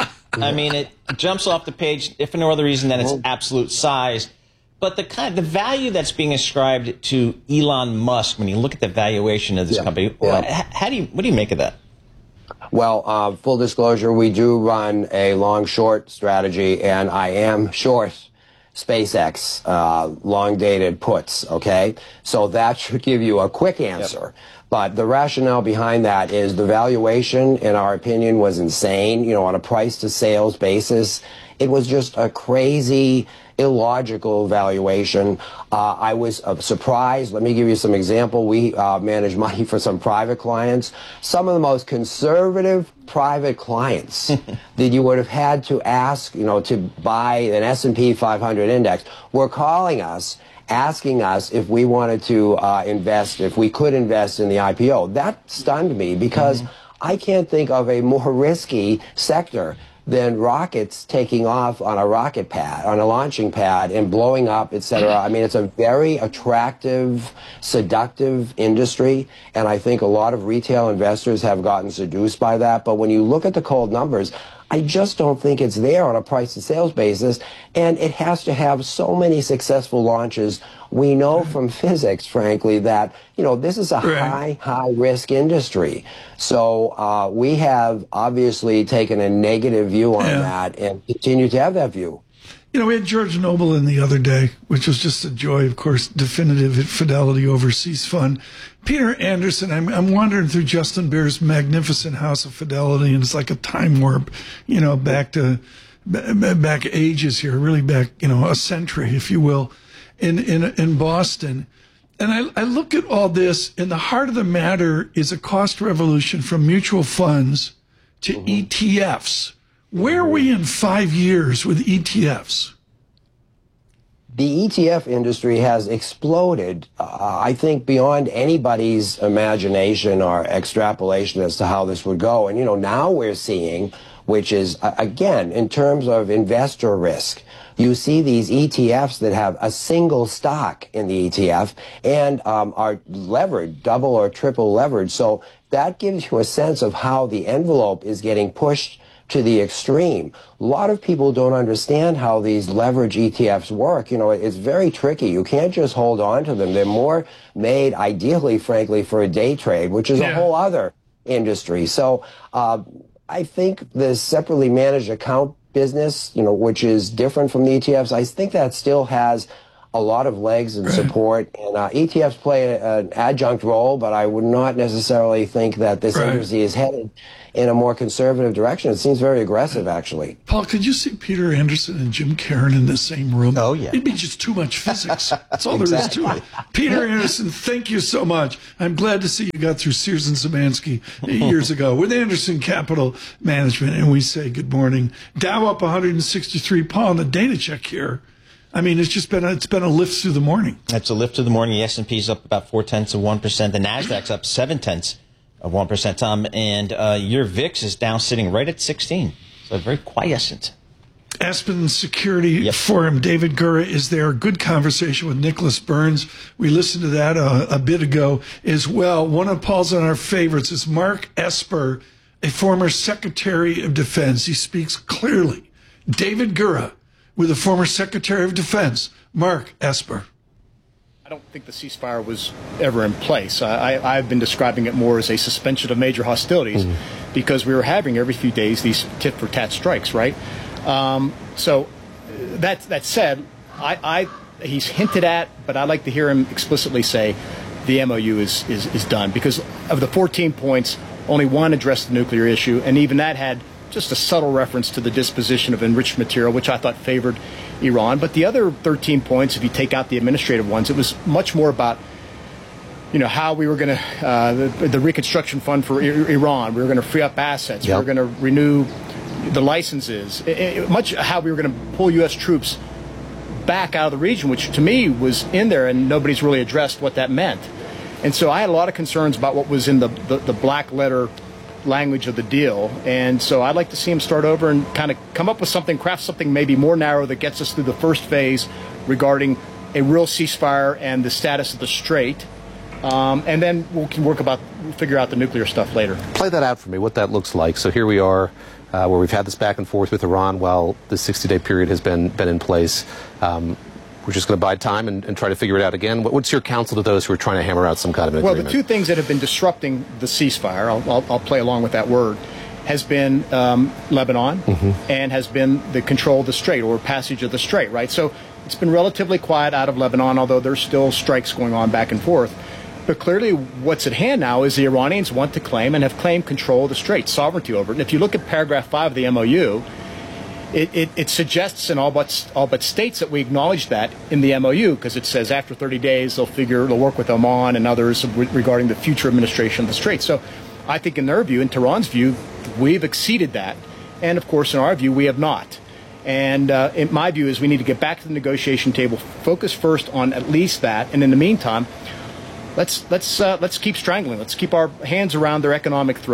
I mean, it jumps off the page, if for no other reason than its absolute size. But the kind, the value that's being ascribed to Elon Musk, when you look at the valuation of this yeah, company, yeah. how do you, what do you make of that? Well, uh, full disclosure, we do run a long-short strategy, and I am short SpaceX, uh, long-dated puts, okay? So that should give you a quick answer. Yep. But the rationale behind that is the valuation, in our opinion, was insane. You know, on a price-to-sales basis, it was just a crazy, illogical valuation. Uh, I was uh, surprised. Let me give you some example. We uh, manage money for some private clients. Some of the most conservative private clients that you would have had to ask, you know, to buy an S and P five hundred index were calling us, asking us if we wanted to uh, invest, if we could invest in the I P O. That stunned me because mm-hmm. I can't think of a more risky sector than rockets taking off on a rocket pad, on a launching pad, and blowing up, et cetera. I mean, it's a very attractive, seductive industry, and I think a lot of retail investors have gotten seduced by that. But when you look at the cold numbers, I just don't think it's there on a price-to-sales basis, and it has to have so many successful launches. We know from physics, frankly, that, you know, this is a high, high-risk industry. So uh, we have obviously taken a negative view on yeah. that and continue to have that view. You know, we had George Noble in the other day, which was just a joy, of course, definitive at Fidelity Overseas Fund. Peter Anderson, I'm, I'm wandering through Justin Bear's magnificent House of Fidelity, and it's like a time warp, you know, back to back ages here, really back, you know, a century, if you will, in in, in Boston. And I, I look at all this, and the heart of the matter is a cost revolution from mutual funds to mm-hmm. E T Fs. Where are we in five years with E T Fs? The E T F industry has exploded, uh, I think, beyond anybody's imagination or extrapolation as to how this would go. And, you know, now we're seeing, which is, uh, again, in terms of investor risk, you see these E T Fs that have a single stock in the E T F and um, are levered, double or triple leveraged. So that gives you a sense of how the envelope is getting pushed to the extreme. A lot of people don't understand how these leverage E T Fs work. You know, it's very tricky. You can't just hold on to them. They're more made, ideally, frankly, for a day trade, which is yeah. a whole other industry. So uh, I think the separately managed account business, you know, which is different from the E T Fs, I think that still has a lot of legs and support. And uh, E T Fs play an adjunct role, but I would not necessarily think that this right. industry is headed in a more conservative direction. It seems very aggressive, actually. Paul, could you see Peter Anderson and Jim Caron in the same room? Oh, yeah. It'd be just too much physics. That's all exactly. there is to it. Peter Anderson, thank you so much. I'm glad to see you got through Sears and Szymanski years ago with Anderson Capital Management, and we say good morning. Dow up one hundred sixty-three. Paul, on the data check here, I mean, it's just been a, it's been a lift through the morning. It's a lift through the morning. The S and P's up about four tenths of one percent. The Nasdaq's up seven tenths of one percent, Tom. And uh, your V I X is now sitting right at sixteen. So very quiescent. Aspen Security yep. Forum. David Gura is there. Good conversation with Nicholas Burns. We listened to that uh, a bit ago as well. One of Paul's on our favorites is Mark Esper, a former Secretary of Defense. He speaks clearly. David Gura with the former Secretary of Defense, Mark Esper. I don't think the ceasefire was ever in place. I, I, I've been describing it more as a suspension of major hostilities mm-hmm. because we were having every few days these tit-for-tat strikes, right? Um, so that, that said, I, I, he's hinted at, but I'd like to hear him explicitly say the M O U is, is, is done. Because of the fourteen points, only one addressed the nuclear issue, and even that had just a subtle reference to the disposition of enriched material, which I thought favored Iran. But the other thirteen points, if you take out the administrative ones, it was much more about, you know, how we were going to, uh, the, the reconstruction fund for I Iran, we were going to free up assets, yep. we were going to renew the licenses, it, it, much how we were going to pull U S troops back out of the region, which to me was in there, and nobody's really addressed what that meant. And so I had a lot of concerns about what was in the, the, the black letter language of the deal, and so I'd like to see him start over and kind of come up with something, craft something maybe more narrow that gets us through the first phase regarding a real ceasefire and the status of the Strait, um, and then we can work about, figure out the nuclear stuff later. Play that out for me, what that looks like. So here we are, uh, where we've had this back and forth with Iran while the sixty-day period has been been in place. Um, We're just going to bide time and, and try to figure it out again. What's your counsel to those who are trying to hammer out some kind of an well, agreement? Well, the two things that have been disrupting the ceasefire, I'll, I'll, I'll play along with that word, has been um, Lebanon mm-hmm. and has been the control of the Strait or passage of the Strait, right? So it's been relatively quiet out of Lebanon, although there's still strikes going on back and forth. But clearly what's at hand now is the Iranians want to claim and have claimed control of the Strait, sovereignty over it. And if you look at paragraph five of the M O U, It, it, it suggests in all but all but states that we acknowledge that in the M O U, because it says after thirty days they'll figure they'll work with Oman and others re- regarding the future administration of the Strait. So I think in their view, in Tehran's view, we've exceeded that, and of course in our view we have not. And uh, in my view is we need to get back to the negotiation table, focus first on at least that, and in the meantime, let's let's uh, let's keep strangling. Let's keep our hands around their economic throat,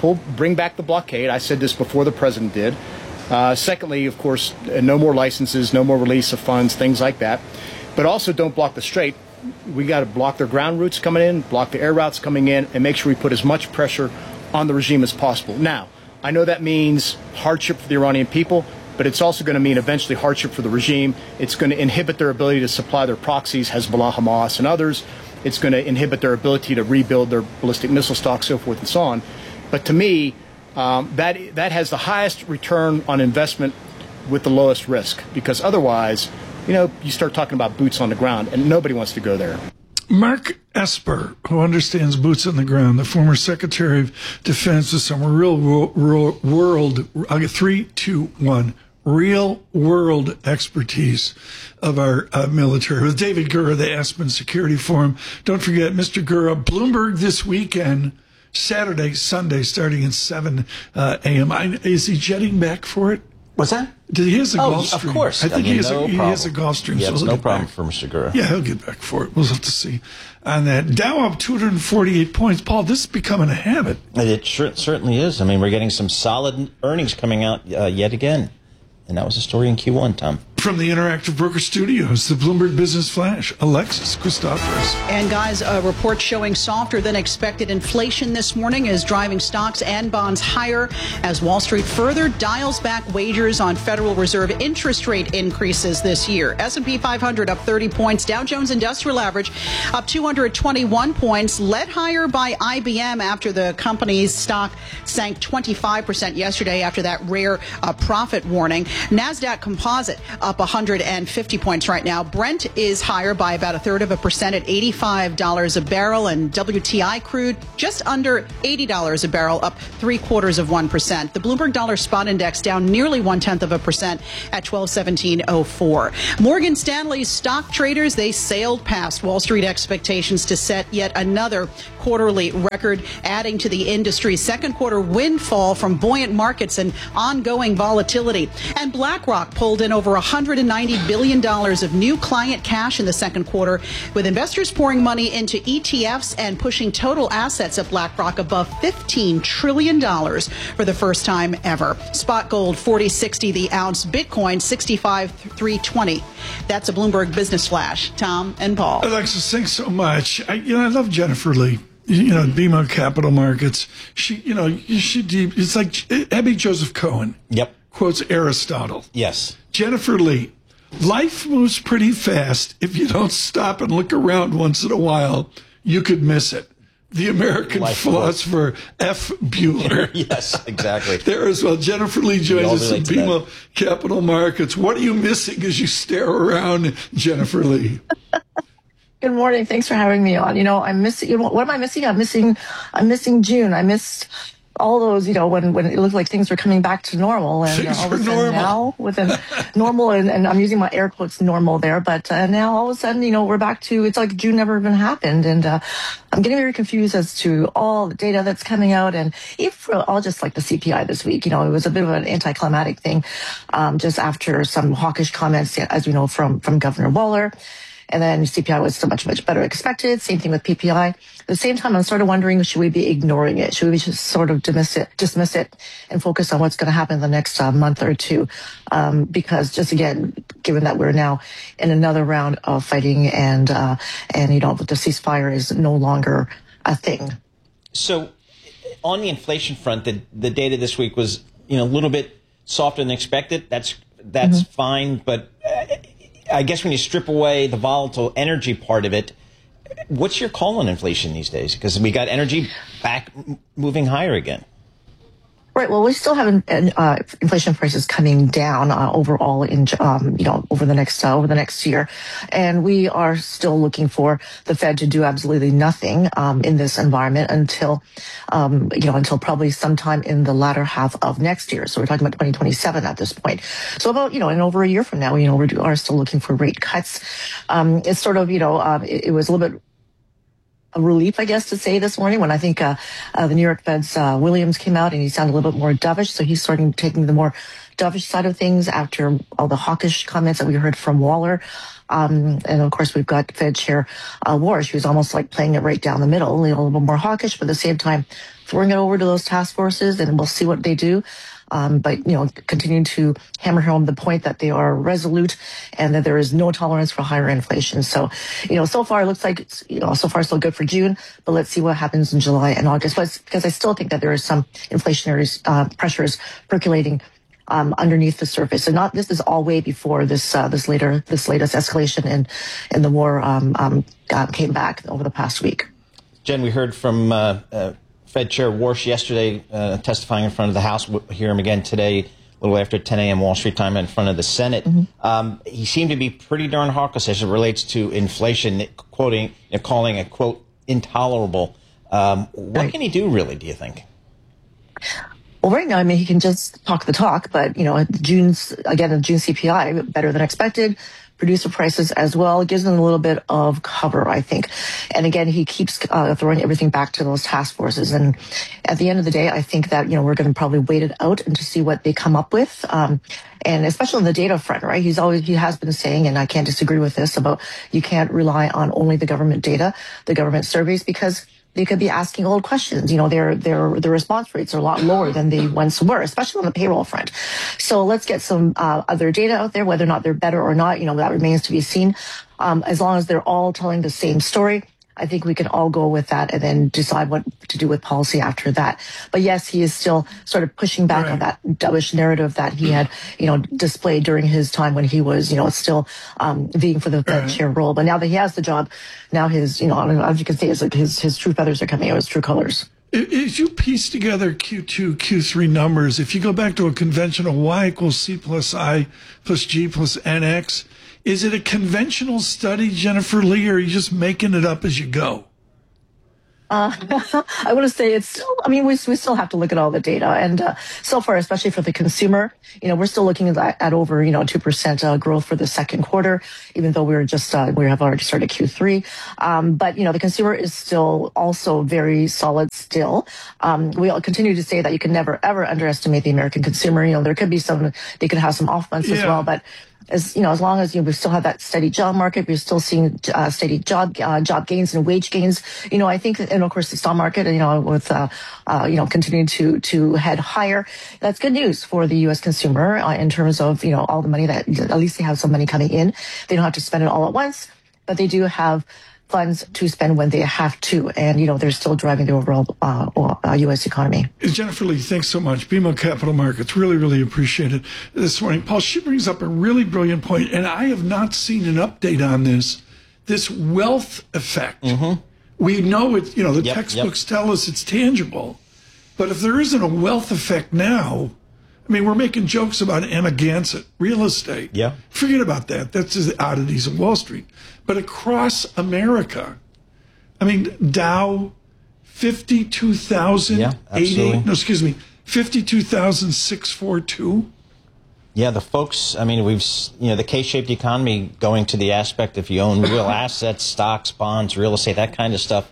pull, bring back the blockade. I said this before the president did. Uh, secondly, of course, no more licenses, no more release of funds, things like that. But also don't block the strait. We got to block their ground routes coming in, block the air routes coming in, and make sure we put as much pressure on the regime as possible. Now, I know that means hardship for the Iranian people, but it's also going to mean eventually hardship for the regime. It's going to inhibit their ability to supply their proxies, Hezbollah, Hamas, and others. It's going to inhibit their ability to rebuild their ballistic missile stock, so forth and so on. But to me, um, that that has the highest return on investment with the lowest risk, because otherwise, you know, you start talking about boots on the ground, and nobody wants to go there. Mark Esper, who understands boots on the ground, the former Secretary of Defense, with some real world, world I'll get three, two, one, real world expertise of our uh, military. With David Gura, the Aspen Security Forum. Don't forget, Mister Gura, Bloomberg this weekend, Saturday, Sunday, starting at seven uh, a.m. I, is he jetting back for it? What's that? Did he has a oh, golf stream? Of course. I think I mean, he, has no a, he has a golf stream. Yeah, so it's he'll no get problem back. for Mister Gura. Yeah, he'll get back for it. We'll have to see on that. Dow up two hundred forty-eight points. Paul, this is becoming a habit. It sure, certainly is. I mean, we're getting some solid earnings coming out uh, yet again. And that was the story in Q one, Tom. From the Interactive Broker Studios, the Bloomberg Business Flash, Alexis Christoforous. And guys, a report showing softer than expected inflation this morning is driving stocks and bonds higher as Wall Street further dials back wagers on Federal Reserve interest rate increases this year. S and P five hundred up thirty points. Dow Jones Industrial Average up two hundred twenty-one points, led higher by I B M after the company's stock sank twenty-five percent yesterday after that rare uh, profit warning. NASDAQ Composite up one hundred fifty points right now. Brent is higher by about a third of a percent at eighty-five dollars a barrel, and W T I crude just under eighty dollars a barrel, up three quarters of one percent. The Bloomberg Dollar Spot Index down nearly one tenth of a percent at twelve seventeen oh four. Morgan Stanley's stock traders, they sailed past Wall Street expectations to set yet another quarterly record, adding to the industry's second quarter windfall from buoyant markets and ongoing volatility. And BlackRock pulled in over one hundred ninety billion dollars of new client cash in the second quarter, with investors pouring money into E T Fs and pushing total assets of BlackRock above fifteen trillion dollars for the first time ever. Spot gold forty sixty the ounce, Bitcoin sixty-five three twenty. That's a Bloomberg Business Flash. Tom and Paul. Alexis, thanks so much. I, you know, I love Jennifer Lee. You know, B M O Capital Markets. She, you know, she. It's like Abby Joseph Cohen. Yep. Quotes Aristotle. Yes. Jennifer Lee. Life moves pretty fast. If you don't stop and look around once in a while, you could miss it. The American Life philosopher moves. F. Bueller. Yes, exactly. There as well. Jennifer Lee joins us in B M O Capital Markets. What are you missing as you stare around, Jennifer Lee? Good morning. Thanks for having me on. You know, I'm missing, you know, what am I missing? I'm missing, I'm missing June. I missed all those, you know, when, when it looked like things were coming back to normal. And things all of a sudden normal. now, within normal, and, and I'm using my air quotes normal there, but uh, now all of a sudden, you know, we're back to, it's like June never even happened. And uh, I'm getting very confused as to all the data that's coming out. And if all just like the C P I this week, you know, it was a bit of an anticlimactic thing um, just after some hawkish comments, as we know, from, from Governor Waller. And then C P I was so much, much better expected. Same thing with P P I. At the same time, I'm sort of wondering, should we be ignoring it? Should we just sort of dismiss it, dismiss it and focus on what's going to happen in the next uh, month or two? Um, because just again, given that we're now in another round of fighting and, uh, and, you know, the ceasefire is no longer a thing. So on the inflation front, the, the data this week was, you know, a little bit softer than expected. That's, that's mm-hmm. fine. But uh, I guess when you strip away the volatile energy part of it, what's your call on inflation these days? Because we got energy back moving higher again. Right. Well, we still have uh, inflation prices coming down uh, overall in, um, you know, over the next uh, over the next year, and we are still looking for the Fed to do absolutely nothing um, in this environment until, um, you know, until probably sometime in the latter half of next year. So we're talking about twenty twenty-seven at this point. So about, you know, in over a year from now, you know, we are still looking for rate cuts. Um, it's sort of, you know, um, it, it was a little bit a relief, I guess, to say this morning when I think uh, uh, the New York Fed's uh, Williams came out and he sounded a little bit more dovish. So he's starting taking the more dovish side of things after all the hawkish comments that we heard from Waller. Um, and of course, we've got Fed Chair uh, Warsh, who's almost like playing it right down the middle, a little bit more hawkish, but at the same time, throwing it over to those task forces, and we'll see what they do. Um, but, you know, continuing to hammer home the point that they are resolute and that there is no tolerance for higher inflation. So, you know, so far it looks like it's, you know, so far so good for June, but let's see what happens in July and August. But because I still think that there is some inflationary uh, pressures percolating um, underneath the surface. And not, this is all way before this, uh, this later, this latest escalation in, in the war um, um, uh, came back over the past week. Jen, we heard from uh, uh, Fed Chair Warsh yesterday uh, testifying in front of the House. We'll hear him again today, a little after ten a.m. Wall Street time in front of the Senate. Mm-hmm. Um, he seemed to be pretty darn hawkish as it relates to inflation, quoting, you know, calling it, quote, intolerable. Um, what right. can he do, really, do you think? Well, right now, I mean, he can just talk the talk, but, you know, June's, again, the June C P I, better than expected. Producer prices as well. It gives them a little bit of cover, I think. And again, he keeps uh, throwing everything back to those task forces. And at the end of the day, I think that, you know, we're going to probably wait it out and to see what they come up with. Um, and especially on the data front, right? He's always, he has been saying, and I can't disagree with this, about you can't rely on only the government data, the government surveys, because they could be asking old questions. You know, their their their response rates are a lot lower than they once were, especially on the payroll front. So let's get some uh, other data out there, whether or not they're better or not. You know, that remains to be seen. Um, as long as they're all telling the same story, I think we can all go with that and then decide what to do with policy after that. But yes, he is still sort of pushing back right. on that dovish narrative that he had, you know, displayed during his time when he was, you know, still um, vying for the Fed chair role. But now that he has the job, now his, you know, as you can see, like his his true feathers are coming out, his true colors. If you piece together Q two, Q three numbers, if you go back to a conventional Y equals C plus I plus G plus N X, is it a conventional study, Jennifer Lee, or are you just making it up as you go? Uh, I want to say it's still, I mean, we, we still have to look at all the data. And uh, so far, especially for the consumer, you know, we're still looking at, at over, you know, two percent uh, growth for the second quarter, even though we were just, uh, we have already started Q three. Um, but, you know, the consumer is still also very solid still. Um, we all continue to say that you can never, ever underestimate the American consumer. You know, there could be some, they could have some off months yeah. as well, but as you know, as long as you know, we still have that steady job market, we're still seeing uh, steady job uh, job gains and wage gains. You know, I think, and of course, the stock market, you know, with uh, uh, you know continuing to to head higher, that's good news for the U S consumer uh, in terms of you know all the money that at least they have some money coming in. They don't have to spend it all at once, but they do have funds to spend when they have to, and you know they're still driving the overall uh, uh, U S economy. Jennifer Lee, thanks so much. B M O Capital Markets, really, really appreciate it this morning. Paul, she brings up a really brilliant point, and I have not seen an update on this. This wealth effect. Mm-hmm. We know it. You know, the yep, textbooks yep. tell us it's tangible, but if there isn't a wealth effect now, I mean, we're making jokes about Emma Gansett, real estate. Yeah. Forget about that. That's just the oddities of Wall Street. But across America, I mean, Dow, fifty-two thousand eight eighty-eight, no, excuse me, fifty-two thousand six forty-two. Yeah, the folks, I mean, we've, you know, the K-shaped economy going to the aspect if you own real assets, stocks, bonds, real estate, that kind of stuff.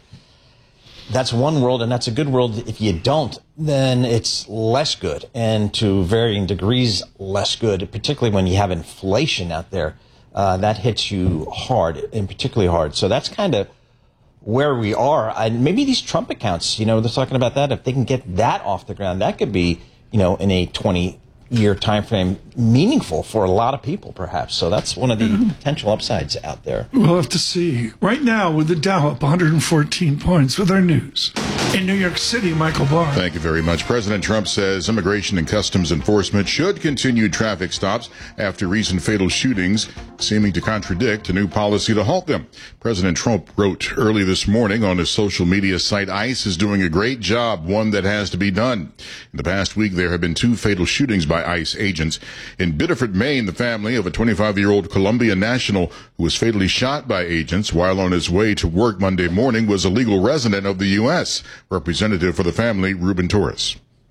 That's one world, and that's a good world. If you don't, then it's less good, and to varying degrees less good, particularly when you have inflation out there. Uh, that hits you hard, and particularly hard. So that's kind of where we are. I, maybe these Trump accounts, you know, they're talking about that. If they can get that off the ground, that could be, you know, in a twenty-year time frame, meaningful for a lot of people, perhaps. So that's one of the mm-hmm. potential upsides out there. We'll have to see. Right now, with the Dow up one hundred fourteen points with our news. In New York City, Michael Barr. Thank you very much. President Trump says Immigration and Customs Enforcement should continue traffic stops after recent fatal shootings, seeming to contradict a new policy to halt them. President Trump wrote early this morning on his social media site, ICE is doing a great job, one that has to be done. In the past week, there have been two fatal shootings by ICE agents. In Biddeford, Maine, the family of a twenty-five-year-old Colombian national who was fatally shot by agents while on his way to work Monday morning was a legal resident of the U S Representative for the family, Ruben Torres.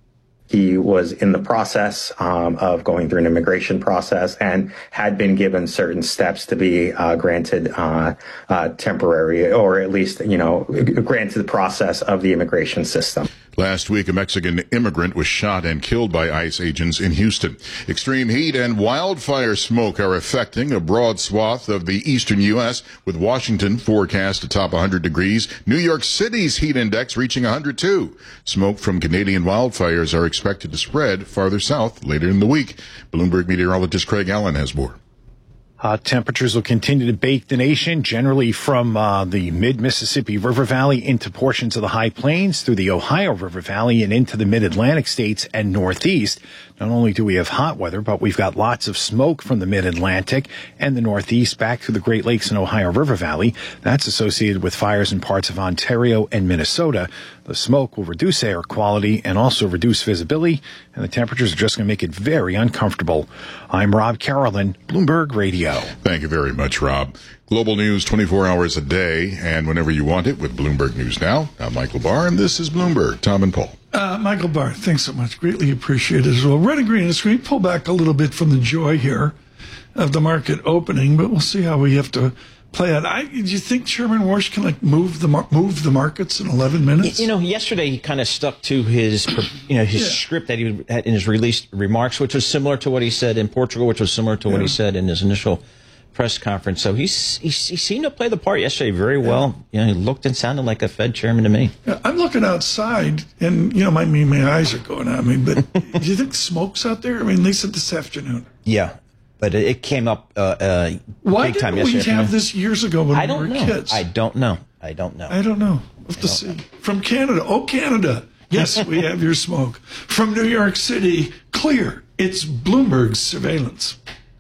He was in the process um, of going through an immigration process and had been given certain steps to be uh, granted uh, uh, temporary, or at least, you know, granted the process of the immigration system. Last week, a Mexican immigrant was shot and killed by ICE agents in Houston. Extreme heat and wildfire smoke are affecting a broad swath of the eastern U S, with Washington forecast to top one hundred degrees. New York City's heat index reaching one hundred two. Smoke from Canadian wildfires are expected to spread farther south later in the week. Bloomberg meteorologist Craig Allen has more. Uh, temperatures will continue to bake the nation, generally from uh, the mid-Mississippi River Valley into portions of the High Plains, through the Ohio River Valley and into the mid-Atlantic states and Northeast. Not only do we have hot weather, but we've got lots of smoke from the mid-Atlantic and the Northeast back through the Great Lakes and Ohio River Valley. That's associated with fires in parts of Ontario and Minnesota. The smoke will reduce air quality and also reduce visibility, and the temperatures are just going to make it very uncomfortable. I'm Rob Carolyn, Bloomberg Radio. Thank you very much, Rob. Global news twenty-four hours a day and whenever you want it with Bloomberg News Now. I'm Michael Barr, and this is Bloomberg. Tom and Paul. Uh, Michael Barr, thanks so much. Greatly appreciated as well. Red and green is going to pull back a little bit from the joy here of the market opening, but we'll see how we have to play it. I, do you think Chairman Warsh can like move the mar- move the markets in eleven minutes? You know, yesterday he kind of stuck to his, you know, his yeah. script that he had in his released remarks, which was similar to what he said in Portugal, which was similar to yeah. what he said in his initial press conference. So he's, he, he seemed to play the part yesterday very well. Yeah. You know, he looked and sounded like a Fed chairman to me. Yeah, I'm looking outside, and you know, my my eyes are going at me. But do you think smoke's out there? I mean, they said this afternoon. Yeah. But it came up uh, uh, Why big time didn't we yesterday. have this years ago when I we don't were know. kids? I don't know. I don't know. I don't know. We'll have to see. Know. From Canada. Oh, Canada. Yes, we have your smoke. From New York City, clear. It's Bloomberg's surveillance.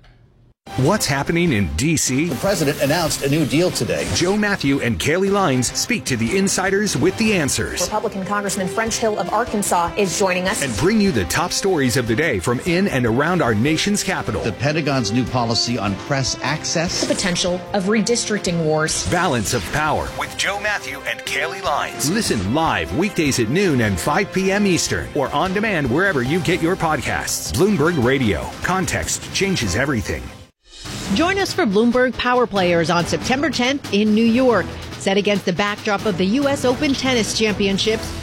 What's happening in D C? The president announced a new deal today. Joe Matthew and Kaylee Lines speak to the insiders with the answers. Republican Congressman French Hill of Arkansas is joining us. And bring you the top stories of the day from in and around our nation's capital. The Pentagon's new policy on press access. The potential of redistricting wars. Balance of Power with Joe Matthew and Kaylee Lines. Listen live weekdays at noon and five p.m. Eastern, or on demand wherever you get your podcasts. Bloomberg Radio. Context changes everything. Join us for Bloomberg Power Players on September tenth in New York. Set against the backdrop of the U S Open Tennis Championships,